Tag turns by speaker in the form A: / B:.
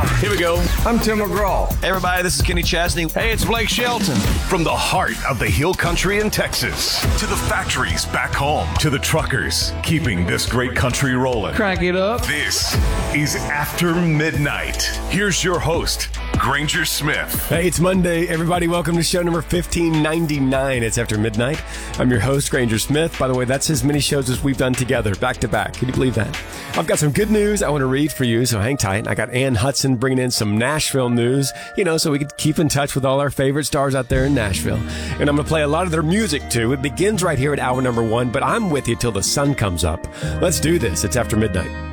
A: Here we go.
B: I'm Tim McGraw.
A: Hey, everybody, this is Kenny Chesney.
B: Hey, it's Blake Shelton.
C: From the heart of the hill country in Texas to the factories back home to the truckers keeping this great country rolling.
B: Crank it up.
C: This is After Midnight. Here's your host, Granger Smith.
D: Hey, it's Monday. Everybody, welcome to show number 1599. It's After Midnight. I'm your host, Granger Smith. By the way, that's as many shows as we've done together, back to back. Can you believe that? I've got some good news I want to read for you, so hang tight. I got Ann Hudson bringing in some Nashville news, so we could keep in touch with all our favorite stars out there in Nashville. And I'm going to play a lot of their music, too. It begins right here at hour number 1, but I'm with you till the sun comes up. Let's do this. It's After Midnight.